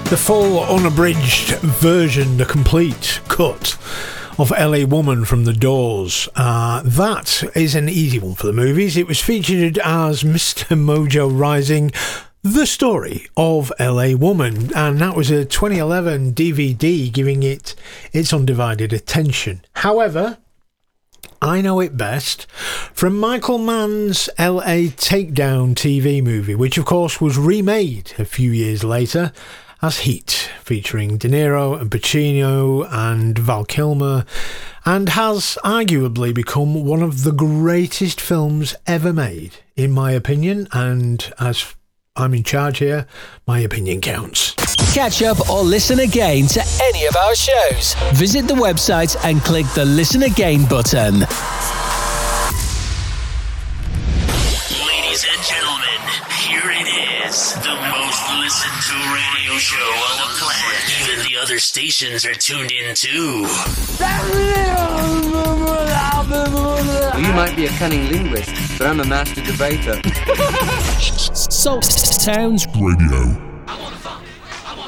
The full unabridged version, the complete cut of LA Woman from The Doors. That is an easy one for the movies. It was featured as Mr. Mojo Rising, the story of LA Woman, and that was a 2011 DVD, giving it its undivided attention. However, I Know It Best from Michael Mann's LA Takedown TV movie, which of course was remade a few years later as Heat, featuring De Niro and Pacino and Val Kilmer, and has arguably become one of the greatest films ever made, in my opinion, and as I'm in charge here, my opinion counts. Catch up or listen again to any of our shows. Visit the website and click the Listen Again button. Ladies and gentlemen, here it is, the most listened to radio show on the planet. Even the other stations are tuned in too. Well, you might be a cunning linguist, but I'm a master debater. Salt Sounds Radio.